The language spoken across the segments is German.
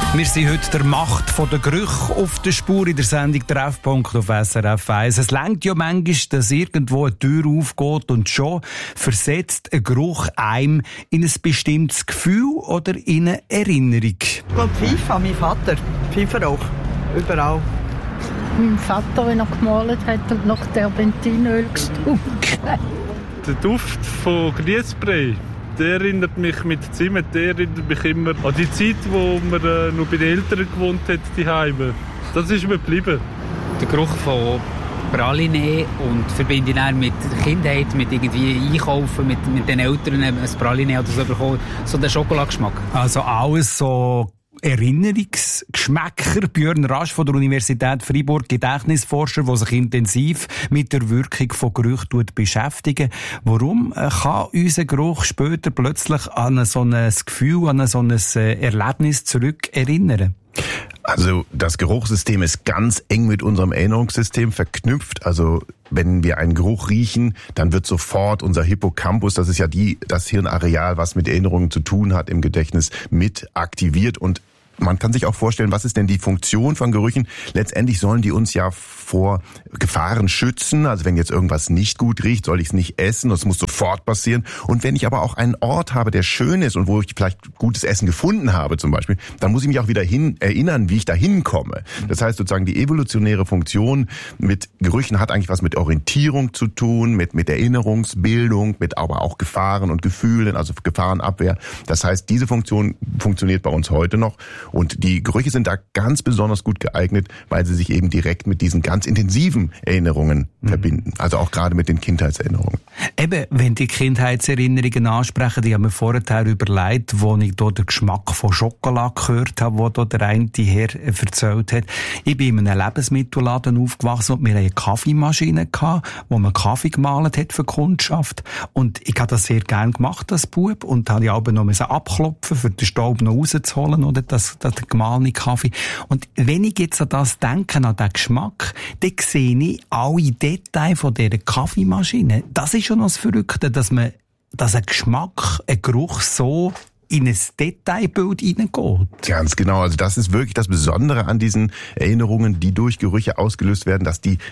Wir sind heute der Macht der Gerüche auf der Spur in der Sendung Treffpunkt auf SRF 1. Es reicht ja manchmal, dass irgendwo eine Tür aufgeht und schon versetzt ein Geruch einem in ein bestimmtes Gefühl oder in eine Erinnerung. Ich glaube, Pfeife, mein Vater. Pfeiferauch. Überall. Mein Vater, wenn er gemalt hat und nach Terpentinöl gestunken. Der Duft von Grießbrei, der erinnert mich mit Zimt, der erinnert mich immer an die Zeit, wo man noch bei den Eltern gewohnt hat, die Heime. Das ist mir geblieben. Der Geruch von Praline und verbinde ich dann mit der Kindheit, mit irgendwie Einkaufen, mit den Eltern ein Praline oder so bekommen, so der Schokoladengeschmack. Also alles so Erinnerungsgeschmäcker. Björn Rasch von der Universität Freiburg, Gedächtnisforscher, der sich intensiv mit der Wirkung von Gerüchen beschäftigt. Warum kann unser Geruch später plötzlich an so ein Gefühl, an so ein Erlebnis zurück erinnern? Also das Geruchssystem ist ganz eng mit unserem Erinnerungssystem verknüpft. Also wenn wir einen Geruch riechen, dann wird sofort unser Hippocampus, das ist ja das Hirnareal, was mit Erinnerungen zu tun hat im Gedächtnis, mit aktiviert. Und man kann sich auch vorstellen, was ist denn die Funktion von Gerüchen? Letztendlich sollen die uns ja vor Gefahren schützen. Also wenn jetzt irgendwas nicht gut riecht, soll ich es nicht essen. Das muss sofort passieren. Und wenn ich aber auch einen Ort habe, der schön ist und wo ich vielleicht gutes Essen gefunden habe zum Beispiel, dann muss ich mich auch wieder erinnern, wie ich da hinkomme. Das heißt sozusagen, die evolutionäre Funktion mit Gerüchen hat eigentlich was mit Orientierung zu tun, mit Erinnerungsbildung, mit aber auch Gefahren und Gefühlen, also Gefahrenabwehr. Das heißt, diese Funktion funktioniert bei uns heute noch. Und die Gerüche sind da ganz besonders gut geeignet, weil sie sich eben direkt mit diesen ganz intensiven Erinnerungen verbinden. Also auch gerade mit den Kindheitserinnerungen. Eben, wenn die Kindheitserinnerungen ansprechen, die haben wir vorher überlegt, wo ich hier den Geschmack von Schokolade gehört habe, wo der eine Herr erzählt hat. Ich bin in einem Lebensmittelladen aufgewachsen und wir hatten eine Kaffeemaschine gehabt, wo man Kaffee gemahlen hat für Kundschaft. Und ich habe das sehr gerne gemacht als Bub und habe aber noch abklopfen, für den Staub noch rauszuholen oder das gemahlene Kaffee. Und wenn ich jetzt an das denke, an den Geschmack, dann sehe ich alle Details von dieser Kaffeemaschine. Das ist schon das Verrückte, dass ein Geschmack, ein Geruch so in ein Detailbild hineingeht. Ganz genau. Also das ist wirklich das Besondere an diesen Erinnerungen, die durch Gerüche ausgelöst werden, dass die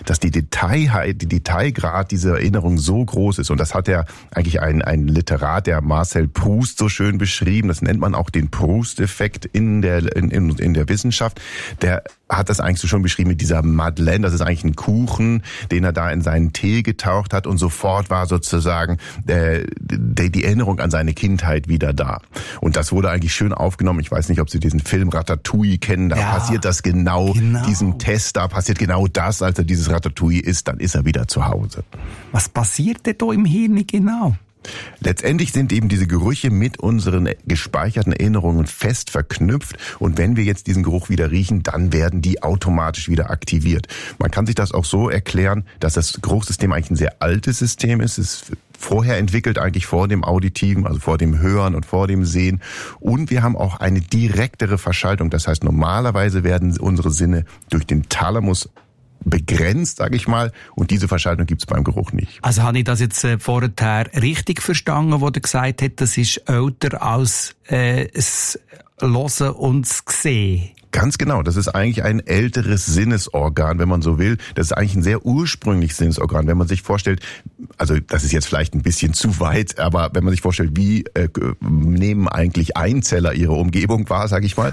Detailgrad dieser Erinnerung so groß ist. Und das hat ja eigentlich ein Literat, der Marcel Proust, so schön beschrieben. Das nennt man auch den Proust-Effekt in der Wissenschaft. Der hat das eigentlich so schon beschrieben mit dieser Madeleine. Das ist eigentlich ein Kuchen, den er da in seinen Tee getaucht hat. Und sofort war sozusagen die Erinnerung an seine Kindheit wieder da. Und das wurde eigentlich schön aufgenommen. Ich weiß nicht, ob Sie diesen Film Ratatouille kennen. Da passiert das genau. Diesem Test, da passiert genau das. Als er dieses Ratatouille isst, dann ist er wieder zu Hause. Was passiert denn da im Hirn genau? Letztendlich sind eben diese Gerüche mit unseren gespeicherten Erinnerungen fest verknüpft. Und wenn wir jetzt diesen Geruch wieder riechen, dann werden die automatisch wieder aktiviert. Man kann sich das auch so erklären, dass das Geruchssystem eigentlich ein sehr altes System ist. Es ist vorher entwickelt, eigentlich vor dem Auditiven, also vor dem Hören und vor dem Sehen. Und wir haben auch eine direktere Verschaltung. Das heißt, normalerweise werden unsere Sinne durch den Thalamus begrenzt, sage ich mal, und diese Verschaltung gibt's beim Geruch nicht. Also habe ich das jetzt vorher richtig verstanden, wo du gesagt hast, das ist älter als das Hören und das Sehen? Ganz genau, das ist eigentlich ein älteres Sinnesorgan, wenn man so will. Das ist eigentlich ein sehr ursprüngliches Sinnesorgan. Wenn man sich vorstellt, also das ist jetzt vielleicht ein bisschen zu weit, aber wenn man sich vorstellt, wie nehmen eigentlich Einzeller ihre Umgebung wahr, sage ich mal,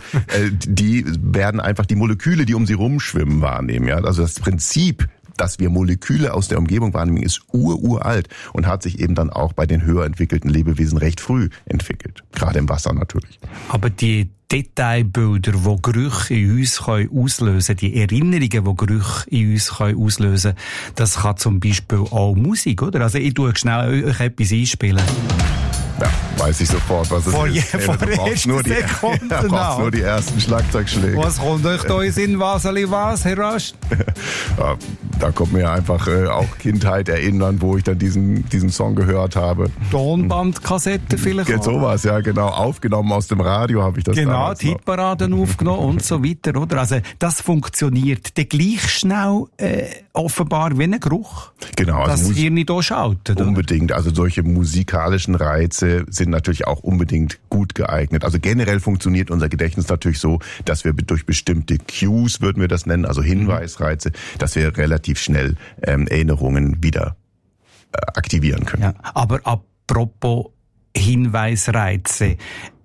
die werden einfach die Moleküle, die um sie rumschwimmen, wahrnehmen. Ja? Also das Prinzip, dass wir Moleküle aus der Umgebung wahrnehmen, ist uralt und hat sich eben dann auch bei den höher entwickelten Lebewesen recht früh entwickelt. Gerade im Wasser natürlich. Aber die Detailbilder, die Gerüche in uns auslösen können, die Erinnerungen, die Gerüche in uns auslösen können, das kann zum Beispiel auch Musik, oder? Also ich tue schnell euch etwas einspielen. Ja, weiß ich sofort, was es ist. Vor der ersten Sekunde. Du brauchst nur die ersten Schlagzeugschläge. Was kommt euch da in Sinn, was, Herr Rasch? Ja, da kommt mir einfach auch Kindheit erinnern, wo ich dann diesen Song gehört habe. Tonbandkassette vielleicht auch. Sowas, ja genau. Aufgenommen aus dem Radio habe ich das genau, die Hitparaden aufgenommen und so weiter, oder? Also das funktioniert dann gleich schnell offenbar wie ein Geruch. Genau. Also das Hirn nicht schaltet. Unbedingt. Also solche musikalischen Reize sind natürlich auch unbedingt gut geeignet. Also generell funktioniert unser Gedächtnis natürlich so, dass wir durch bestimmte Cues, würden wir das nennen, also Hinweisreize, dass wir relativ schnell Erinnerungen wieder aktivieren können. Ja, aber apropos Hinweisreize,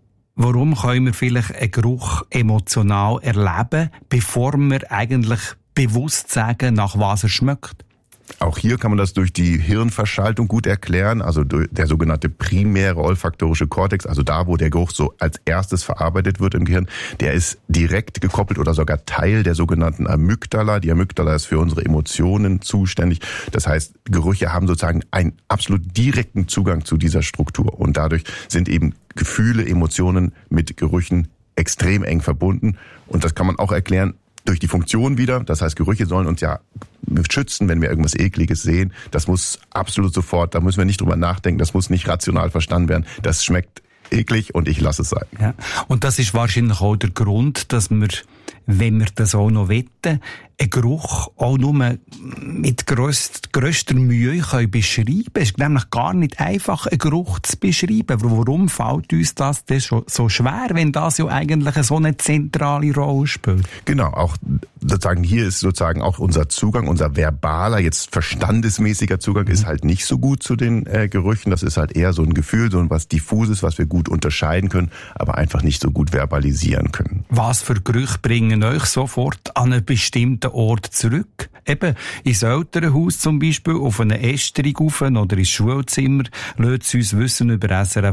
warum können wir vielleicht einen Geruch emotional erleben, bevor wir eigentlich bewusst sagen, nach was er schmeckt? Auch hier kann man das durch die Hirnverschaltung gut erklären, also der sogenannte primäre olfaktorische Kortex, also da, wo der Geruch so als erstes verarbeitet wird im Gehirn, der ist direkt gekoppelt oder sogar Teil der sogenannten Amygdala. Die Amygdala ist für unsere Emotionen zuständig. Das heißt, Gerüche haben sozusagen einen absolut direkten Zugang zu dieser Struktur und dadurch sind eben Gefühle, Emotionen mit Gerüchen extrem eng verbunden und das kann man auch erklären durch die Funktion wieder. Das heißt, Gerüche sollen uns ja schützen, wenn wir irgendwas Ekliges sehen. Das muss absolut sofort, da müssen wir nicht drüber nachdenken, das muss nicht rational verstanden werden. Das schmeckt eklig und ich lasse es sein. Ja. Und das ist wahrscheinlich auch der Grund, dass wir, wenn wir das auch noch wollen, einen Geruch auch nur mit grösster Mühe können beschreiben. Es ist nämlich gar nicht einfach, einen Geruch zu beschreiben. Warum fällt uns das so schwer, wenn das ja eigentlich so eine zentrale Rolle spielt? Genau, auch sozusagen hier ist sozusagen auch unser Zugang, unser verbaler, jetzt verstandesmäßiger Zugang ist halt nicht so gut zu den Gerüchen. Das ist halt eher so ein Gefühl, so was Diffuses, was wir gut unterscheiden können, aber einfach nicht so gut verbalisieren können. Was für Gerüche bringen euch sofort an einen bestimmten Ort zurück? Eben ins Elternhaus zum Beispiel, auf eine Ästerung rauf oder ins Schulzimmer. Lasst uns wissen über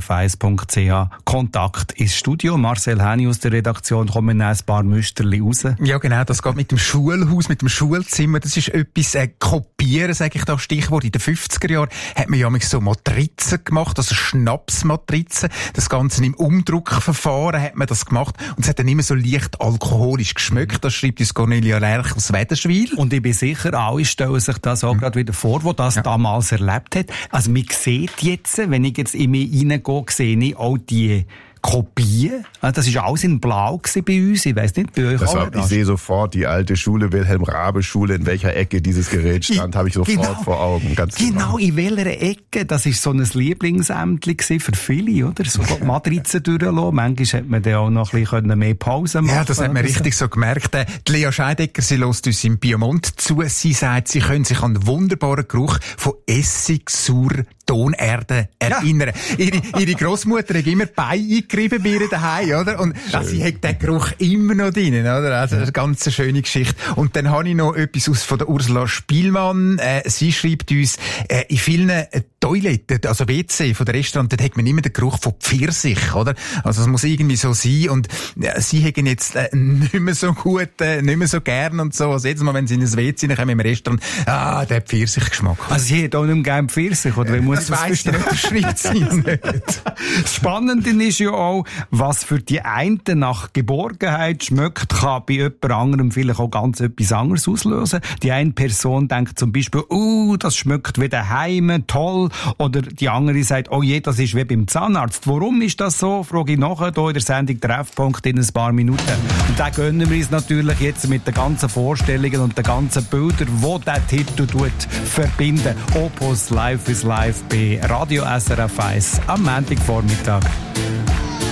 srf1.ch. Kontakt ins Studio. Marcel Häni aus der Redaktion, kommen ein paar Müsterli raus. Ja genau, das geht mit dem Schulhaus, mit dem Schulzimmer. Das ist etwas kopieren, sage ich da Stichwort. In den 50er Jahren hat man ja so Matrizen gemacht, also Schnapsmatrizen. Das Ganze im Umdruckverfahren hat man das gemacht und es hat dann immer so leicht alkoholisch geschmeckt. Das schreibt uns Cornelia Lerch aus Wädenswil. Und ich bin sicher, alle stellen sich das auch gerade wieder vor, wo das damals erlebt hat. Also man sieht jetzt, wenn ich jetzt in mich reingehe, sehe ich auch die Kopie. Das war alles in Blau bei uns. Ich weiss nicht, bei euch auch. Ich sehe sofort die alte Schule, Wilhelm-Raabe-Schule, in welcher Ecke dieses Gerät stand, habe ich sofort vor Augen. Ganz genau, in welcher Ecke. Das war so ein Lieblingsämtchen für viele, oder? So die Matrizen durchlassen. Manchmal hat man dann auch noch ein bisschen mehr Pause machen. Ja, das hat man richtig so gemerkt. Die Lea Scheidegger, sie hört uns im Piemont zu. Sie sagt, sie können sich an den wunderbaren Geruch von Essig, Sauer, Tonerde erinnern. Ja. Ihre Grossmutter hat immer Beine eingerieben bei ihr daheim, oder? Und sie hat den Geruch immer noch drin, oder? Also, eine ganz schöne Geschichte. Und dann habe ich noch etwas von der Ursula Spielmann. Sie schreibt uns, in vielen Toiletten, also WC von der Restaurant, dort hat man immer den Geruch von Pfirsich, oder? Also, es muss irgendwie so sein. Und sie hätten jetzt nicht mehr so gut, nicht mehr so gern und so. Also, jedes Mal, wenn sie in ein WC kommen im Restaurant, der Pfirsichgeschmack. Also, sie hat auch nicht mehr gern Pfirsich, oder? Das weiss ich nicht, das schreibt sie nicht. Das Spannende ist ja auch, was für die einen nach Geborgenheit schmeckt, kann bei jemand anderem vielleicht auch ganz etwas anderes auslösen. Die eine Person denkt zum Beispiel, das schmeckt wie daheim, toll. Oder die andere sagt, oh je, das ist wie beim Zahnarzt. Warum ist das so? Frage ich nachher hier in der Sendung Treffpunkt in ein paar Minuten. Und da gönnen wir uns natürlich jetzt mit den ganzen Vorstellungen und den ganzen Bildern, die der Titel verbinden. Opus Life is Life bei Radio SRF 1 am Montagvormittag.